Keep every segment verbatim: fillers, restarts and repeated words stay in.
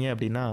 பார்த்தீங்க அப்படின்னா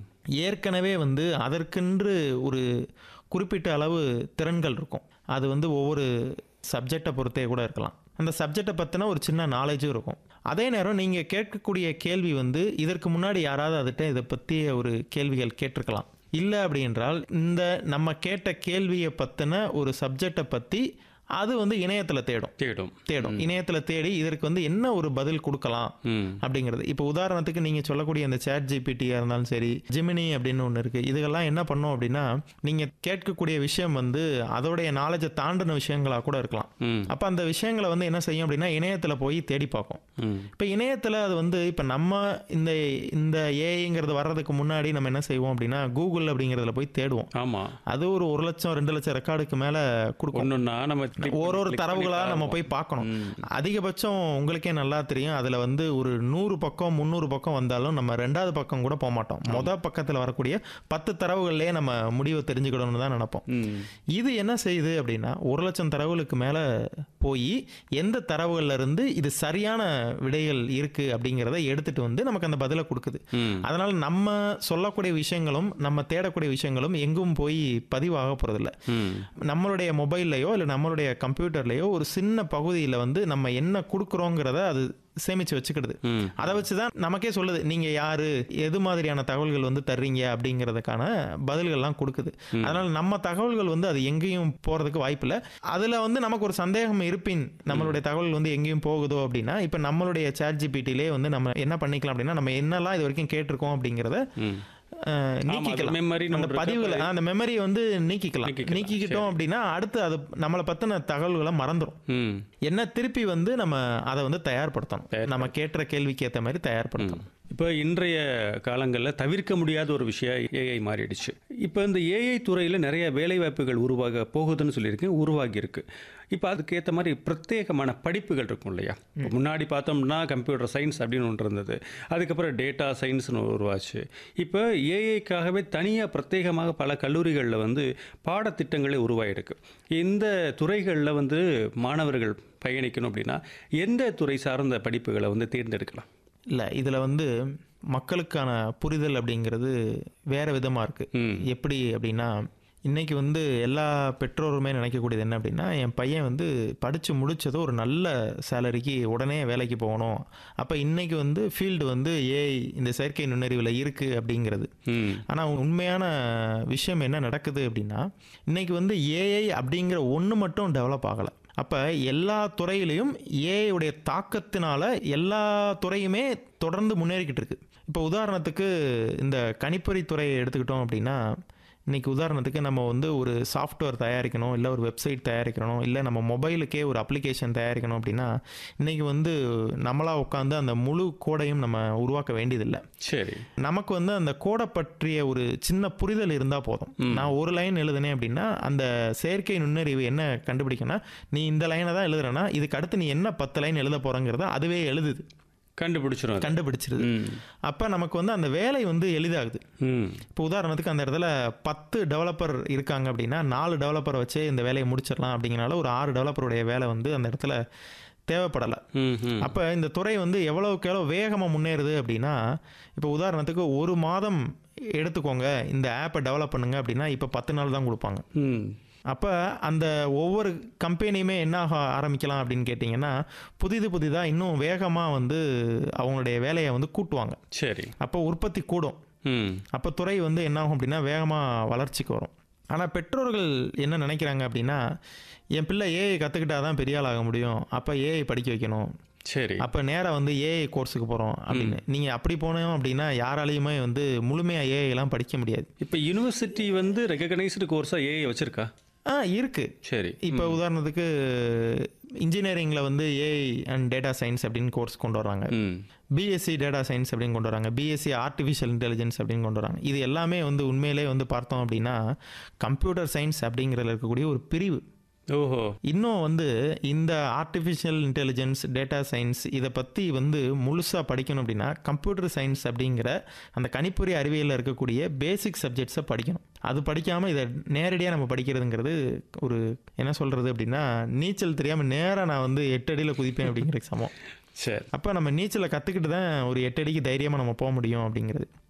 ஏற்கனவே வந்து அதற்கென்று ஒரு குறிப்பிட்ட அளவு திறன்கள் இருக்கும். அது வந்து ஒவ்வொரு சப்ஜெக்டை பொறுத்தே கூட இருக்கலாம். அந்த சப்ஜெக்டை பற்றின ஒரு சின்ன நாலேஜும் இருக்கும். அதே நேரம் நீங்கள் கேட்கக்கூடிய கேள்வி வந்து இதற்கு முன்னாடி யாராவது அதுகிட்ட இதை பற்றிய ஒரு கேள்விகள் கேட்டிருக்கலாம். இல்லை அப்படின்றால் இந்த நம்ம கேட்ட கேள்வியை பற்றின ஒரு சப்ஜெக்டை பற்றி அது வந்து இணையத்தில் தேடும் தேடும் தேடும் இணையத்தில் தேடி இதற்கு வந்து என்ன ஒரு பதில் கொடுக்கலாம் அப்படிங்கிறது. இப்போ உதாரணத்துக்கு நீங்கள் சொல்லக்கூடிய அந்த சேட் ஜிபிடியாக இருந்தாலும் சரி, ஜெமினி அப்படின்னு ஒன்று இருக்குது. இதுகெல்லாம் என்ன பண்ணும் அப்படின்னா நீங்கள் கேட்கக்கூடிய விஷயம் வந்து அதோடைய நாலேஜை தாண்டின விஷயங்களாக கூட இருக்கலாம். அப்போ அந்த விஷயங்களை வந்து என்ன செய்யும் அப்படின்னா இணையத்தில் போய் தேடி பார்க்கும். இப்போ இணையத்தில் அது வந்து இப்போ நம்ம இந்த இந்த ஏஐங்கிறது வர்றதுக்கு முன்னாடி நம்ம என்ன செய்வோம் அப்படின்னா கூகுள் அப்படிங்கிறதுல போய் தேடுவோம். ஆமாம், அது ஒரு ஒரு லட்சம் ரெண்டு லட்சம் ரெக்கார்டுக்கு மேலே கொடுக்கும். நம்ம ஒரு ஒரு தரவுகளாக நம்ம போய் பார்க்கணும். அதிகபட்சம் உங்களுக்கே நல்லா தெரியும், அதில் வந்து ஒரு நூறு பக்கம் முந்நூறு பக்கம் வந்தாலும் நம்ம ரெண்டாவது பக்கம் கூட போக மாட்டோம். மொதல் பக்கத்தில் வரக்கூடிய பத்து தரவுகள்லேயே நம்ம முடிவை தெரிஞ்சுக்கணும்னு தான் நினைப்போம். இது என்ன செய்யுது அப்படின்னா ஒரு லட்சம் தரவுகளுக்கு மேலே போய் எந்த தரவுகள்ல இருந்து இது சரியான விடைகள் இருக்கு அப்படிங்கிறத எடுத்துட்டு வந்து நமக்கு அந்த பதிலை கொடுக்குது. அதனால நம்ம சொல்லக்கூடிய விஷயங்களும் நம்ம தேடக்கூடிய விஷயங்களும் எங்கும் போய் பதிவாக போறதில்லை. நம்மளுடைய மொபைல்லையோ இல்லை நம்மளுடைய கம்ப்யூட்டர்லயோ ஒரு சின்ன பகுதியில் வந்து நம்ம என்ன கொடுக்குறோங்கிறத அது சேமிச்சு வச்சுக்கிடுது. அதை வச்சுதான் நமக்கே சொல்லுது நீங்க யாரு, எது மாதிரியான தகவல்கள் வந்து தர்றீங்க அப்படிங்கிறதுக்கான பதில்கள்லாம் கொடுக்குது. அதனால நம்ம தகவல்கள் வந்து அது எங்கேயும் போறதுக்கு வாய்ப்பு இல்லை. அதுல வந்து நமக்கு ஒரு சந்தேகம் இருப்பின் நம்மளுடைய தகவல் வந்து எங்கேயும் போகுதோ அப்படின்னா இப்ப நம்மளுடைய சாட் ஜிபிடிலே வந்து நம்ம என்ன பண்ணிக்கலாம் அப்படின்னா நம்ம என்னெல்லாம் இது வரைக்கும் கேட்டிருக்கோம் அப்படிங்கிறத நீக்கிக்கலாம். அந்த பதிவுகளை அந்த மெமரியை வந்து நீக்கிக்கலாம். நீக்கிக்கிட்டோம் அப்படின்னா அடுத்து அது நம்மளை பத்தின தகவல்களை மறந்துடும். என்ன திருப்பி வந்து நம்ம அதை வந்து தயார்படுத்தணும். நம்ம கேட்ட கேள்விக்கு ஏற்ற மாதிரி தயார்படுத்தணும். இப்போ இன்றைய காலங்களில் தவிர்க்க முடியாத ஒரு விஷயம் ஏஐ மாறிடுச்சு. இப்போ இந்த ஏஐ துறையில் நிறைய வேலைவாய்ப்புகள் உருவாக போகுதுன்னு சொல்லியிருக்கேன், உருவாகி இருக்கு. இப்போ அதுக்கு ஏற்ற மாதிரி பிரத்யேகமான படிப்புகள் இருக்கும் இல்லையா? முன்னாடி பார்த்தோம்னா கம்ப்யூட்டர் சயின்ஸ் அப்படின்னு ஒன்று இருந்தது, அதுக்கப்புறம் டேட்டா சயின்ஸ்னு உருவாச்சு. இப்போ ஏஐக்காகவே தனியாக பிரத்யேகமாக பல கல்லூரிகளில் வந்து பாடத்திட்டங்களே உருவாகிருக்கு. இந்த துறைகளில் வந்து மாணவர்கள் பயணிக்கணும் அப்படின்னா எந்த துறை சார்ந்த படிப்புகளை வந்து தேர்ந்தெடுக்கலாம்? இல்லை, இதில் வந்து மக்களுக்கான புரிதல் அப்படிங்கிறது வேறு விதமாக இருக்குது. எப்படி அப்படின்னா இன்றைக்கி வந்து எல்லா பெற்றோருமே நினைக்கக்கூடியது என்ன அப்படின்னா என் பையன் வந்து படித்து முடித்ததோ ஒரு நல்ல சேலரிக்கு உடனே வேலைக்கு போகணும். அப்போ இன்றைக்கி வந்து ஃபீல்டு வந்து ஏஐ இந்த செயற்கை நுண்ணறிவில் இருக்குது அப்படிங்கிறது. ஆனால் உண்மையான விஷயம் என்ன நடக்குது அப்படின்னா இன்றைக்கி வந்து ஏஐ அப்படிங்கிற ஒன்று மட்டும் டெவலப் ஆகலை. அப்போ எல்லா துறையிலையும் ஏஐயுடைய தாக்கத்தினால எல்லா துறையுமே தொடர்ந்து முன்னேறிக்கிட்டு இருக்கு. இப்போ உதாரணத்துக்கு இந்த கணிப்பொறி துறையை எடுத்துக்கிட்டோம் அப்படின்னா இன்றைக்கி உதாரணத்துக்கு நம்ம வந்து ஒரு சாஃப்ட்வேர் தயாரிக்கணும், இல்லை ஒரு வெப்சைட் தயாரிக்கணும், இல்லை நம்ம மொபைலுக்கே ஒரு அப்ளிகேஷன் தயாரிக்கணும் அப்படின்னா இன்றைக்கி வந்து நம்மளாக உட்காந்து அந்த முழு கோடையும் நம்ம உருவாக்க வேண்டியதில்லை. சரி, நமக்கு வந்து அந்த கோடை பற்றிய ஒரு சின்ன புரிதல் இருந்தால் போதும். நான் ஒரு லைன் எழுதுனேன் அப்படின்னா அந்த செயற்கை நுண்ணறிவு என்ன கண்டுபிடிக்கணும்னா நீ இந்த லைனை தான் எழுதுறேன்னா இதுக்கு அடுத்து நீ என்ன பத்து லைன் எழுத போகிறங்கிறத அதுவே எழுதுது, கண்டுபிடிச்சிடும் கண்டுபிடிச்சிருது. அப்போ நமக்கு வந்து அந்த வேலை வந்து எளிதாகுது. இப்போ உதாரணத்துக்கு அந்த இடத்துல பத்து டெவலப்பர் இருக்காங்க அப்படின்னா நாலு டெவலப்பரை வச்சு இந்த வேலையை முடிச்சிடலாம் அப்படிங்கிறனால ஒரு ஆறு டெவலப்பருடைய வேலை வந்து அந்த இடத்துல தேவைப்படலை. அப்போ இந்த துறை வந்து எவ்வளவுக்கு எவ்வளோ வேகமாக முன்னேறுது அப்படின்னா இப்போ உதாரணத்துக்கு ஒரு மாதம் எடுத்துக்கோங்க இந்த ஆப்பை டெவலப் பண்ணுங்க அப்படின்னா இப்போ பத்து நாள் தான் கொடுப்பாங்க. அப்போ அந்த ஒவ்வொரு கம்பெனியுமே என்ன ஆக ஆரம்பிக்கலாம் அப்படின்னு கேட்டிங்கன்னா புதிது புதிதாக இன்னும் வேகமாக வந்து அவங்களுடைய வேலையை வந்து கூட்டுவாங்க. சரி, அப்போ உற்பத்தி கூடும். அப்போ துறை வந்து என்ன ஆகும் அப்படின்னா வேகமாக வளர்ச்சிக்கு வரும். ஆனால் பெற்றோர்கள் என்ன நினைக்கிறாங்க அப்படின்னா என் பிள்ளை ஏஐ கற்றுக்கிட்டா தான் பெரிய ஆள் ஆக முடியும், அப்போ ஏஐ படிக்க வைக்கணும். சரி, அப்போ நேராக வந்து ஏஐ கோர்ஸுக்கு போகிறோம் அப்படின்னு. நீங்கள் அப்படி போனோம் அப்படின்னா யாராலையுமே வந்து முழுமையாக ஏஐலாம் படிக்க முடியாது. இப்போ யூனிவர்சிட்டி வந்து ரெகக்னைஸ்டு கோர்ஸாக ஏஐ வச்சுருக்கா? ஆ இருக்குது. சரி, இப்போ உதாரணத்துக்கு இன்ஜினியரிங்கில் வந்து ஏஐ அண்ட் டேட்டா சயின்ஸ் அப்படின்னு கோர்ஸ் கொண்டு வராங்க, பிஎஸ்சி டேட்டா சயின்ஸ் அப்படின்னு கொண்டு வராங்க, பிஎஸ்சி ஆர்டிஃபிஷியல் இன்டெலிஜென்ஸ் அப்படின்னு கொண்டு வராங்க. இது எல்லாமே வந்து உண்மையிலே வந்து பார்த்தோம் அப்படின்னா கம்ப்யூட்டர் சயின்ஸ் அப்படிங்கிறதுல இருக்கக்கூடிய ஒரு பிரிவு. ஓஹோ, இன்னும் வந்து இந்த ஆர்டிஃபிஷியல் இன்டெலிஜென்ஸ் டேட்டா சயின்ஸ் இதை பற்றி வந்து முழுசாக படிக்கணும் அப்படின்னா கம்ப்யூட்டர் சயின்ஸ் அப்படிங்கிற அந்த கணிப்பொறி அறிவியலில் இருக்கக்கூடிய பேசிக் சப்ஜெக்ட்ஸை படிக்கணும். அது படிக்காமல் இதை நேரடியாக நம்ம படிக்கிறதுங்கிறது ஒரு என்ன சொல்கிறது அப்படின்னா நீச்சல் தெரியாமல் நேராக நான் வந்து எட்டு அடியில் குதிப்பேன் அப்படிங்கிற சமம். சரி, அப்போ நம்ம நீச்சலை கற்றுக்கிட்டு தான் ஒரு எட்டு அடிக்கு தைரியமாக நம்ம போக முடியும் அப்படிங்கிறது.